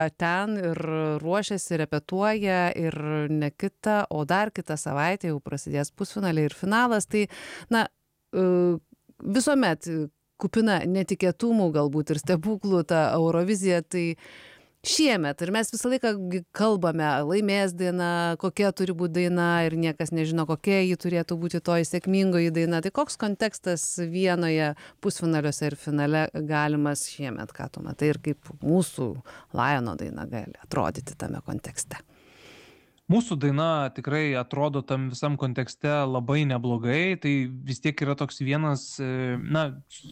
ten ir ruošiasi, repetuoja ir ne kitą, o dar kitą savaitę jau prasidės pusfinaliai ir finalas. Tai, na, visuomet kupina netikėtumų, galbūt ir stebuklų ta Eurovizija, tai šiemet, ir mes visą laiką kalbame, laimės daina, kokia turi būti daina ir niekas nežino, kokia ji turėtų būti toji sėkmingoji daina. Tai koks kontekstas vienoje pusfinaliuose ir finale galimas šiemet, ką tu matai, ir kaip mūsų Liono daina gali atrodyti tame kontekste? Mūsų daina tikrai atrodo tam visam kontekste labai neblogai, tai vis tiek yra toks vienas, na,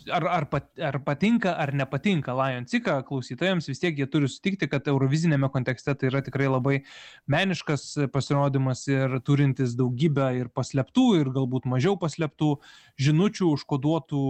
ar patinka, ar nepatinka Lion Cika klausytojams, vis tiek jie turi sutikti, kad eurovizinėme kontekste tai yra tikrai labai meniškas pasirodymas ir turintis daugybę ir paslėptų, ir galbūt mažiau paslėptų žinučių, užkoduotų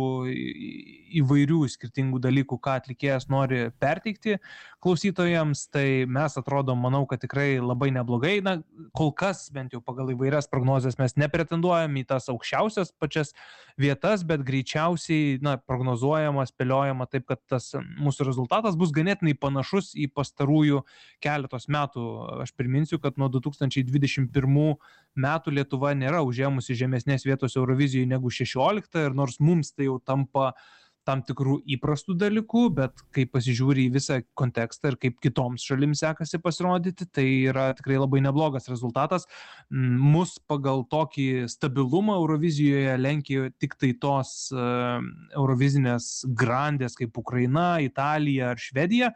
įvairių skirtingų dalykų, ką atlikėjas nori perteikti klausytojams, tai mes atrodom, manau, kad tikrai labai neblogai. Na, kol kas, bent jau pagal įvairias prognozes, mes nepretenduojam į tas aukščiausias pačias vietas, bet greičiausiai, na, prognozuojama, spėliojama taip, kad tas mūsų rezultatas bus ganėtinai panašus į pastarųjų keletos metų. Aš priminsiu, kad nuo 2021 metų Lietuva nėra užėmusi žemesnės vietos Eurovizijoje negu 16, ir nors mums tai jau tampa tam tikrų įprastų dalykų, bet kai pasižiūri į visą kontekstą ir kaip kitoms šalims sekasi pasirodyti, tai yra tikrai labai neblogas rezultatas. Mus pagal tokį stabilumą Eurovizijoje lenkia tik tai tos eurovizinės grandės kaip Ukraina, Italija ar Švedija.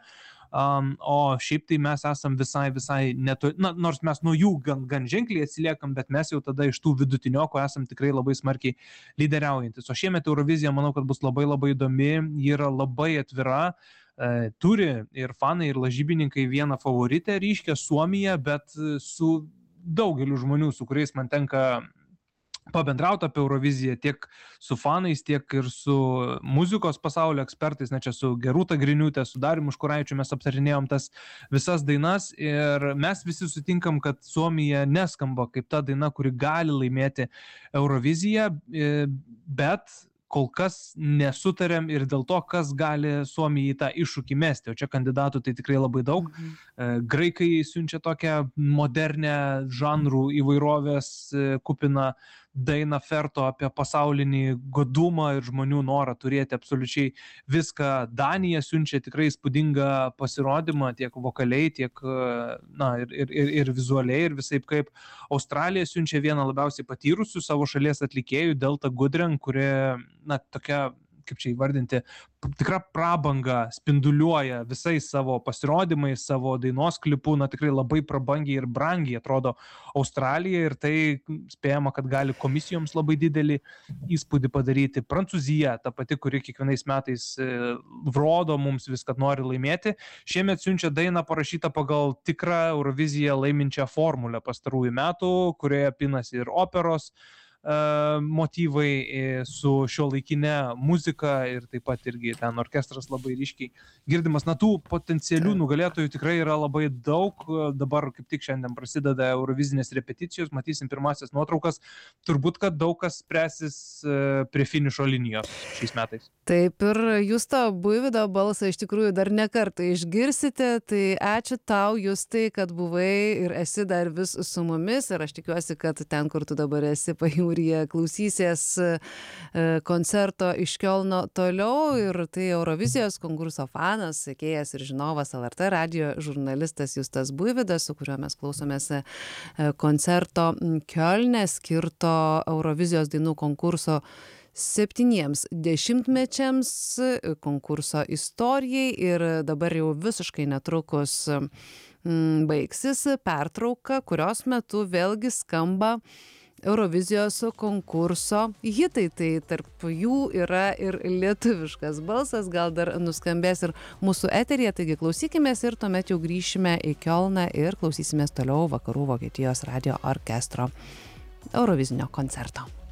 O šiaip tai mes esam visai nors mes nuo jų gan ženkliai atsiliekam, bet mes jau tada iš tų vidutiniokų esam tikrai labai smarkiai lyderiaujantis. O šiemet Eurovizija, manau, kad bus labai įdomi, ji yra labai atvira, turi ir fanai, ir lažybininkai vieną favoritę ryškę, Suomiją, bet su daugeliu žmonių, su kuriais man tenka pabendrauti apie Euroviziją, tiek su fanais, tiek ir su muzikos pasaulio ekspertais, na čia su Gerūta Griniūtė, su Dariumi Užkuraičiu mes aptarinėjom tas visas dainas ir mes visi sutinkam, kad Suomija neskamba kaip ta daina, kuri gali laimėti Euroviziją, bet kol kas nesutarėm ir dėl to, kas gali Suomijai tą iššūkį mesti, o čia kandidatų tai tikrai labai daug. Graikai siunčia tokią modernę žanrų įvairovės kupiną dainą Ferto apie pasaulinį godumą ir žmonių norą turėti absoliučiai viską. Danija siunčia tikrai įspūdingą pasirodymą tiek vokaliai, tiek ir vizualiai ir visaip kaip. Australija siunčia vieną labiausiai patyrusių savo šalies atlikėjų, Delta Goodrem, kuri, na, tokia, kaip čia įvardinti, tikra prabanga spinduliuoja visais savo pasirodymais, savo dainos klipų, na tikrai labai prabangiai ir brangiai atrodo Australija ir tai spėjama, kad gali komisijoms labai didelį įspūdį padaryti. Prancūzija, ta pati, kuri kiekvienais metais rodo mums vis, kad nori laimėti, šiemet siunčia dainą parašytą pagal tikrą Euroviziją laiminčią formulę pastarųjų metų, kurioje pinasi ir operos motyvai su šiuolaikinė muzika ir taip pat irgi ten orkestras labai ryškiai girdimas. Na, tų potencialių nugalėtojų tikrai yra labai daug. Dabar kaip tik šiandien prasideda Eurovizinės repeticijos, matysim pirmasias nuotraukas. Turbūt, kad daug kas spręsis prie finišo linijos šiais metais. Taip, ir Justo Buivydo balsą iš tikrųjų dar ne kartą išgirsite, tai ačiū tau, Justai, kad buvai ir esi dar vis su mumis ir aš tikiuosi, kad ten, kur tu dabar esi pajūryje, klausysies koncerto iš Kiolno toliau ir tai Eurovizijos konkurso fanas, sekėjas ir žinovas LRT radijo žurnalistas Justas Buivydas, su kuriuo mes klausomės koncerto Kiolne skirto Eurovizijos dainų konkurso 70-mečiams, konkurso istorijai ir dabar jau visiškai netrukus baigsis pertrauka, kurios metu vėlgi skamba Eurovizijos konkurso hitai, tai tarp jų yra ir lietuviškas balsas, gal dar nuskambės ir mūsų eteryje, taigi klausykimės ir tuomet jau grįšime į Kiolną ir klausysimės toliau Vakarų Vokietijos radijo orkestro Eurovizinio koncerto.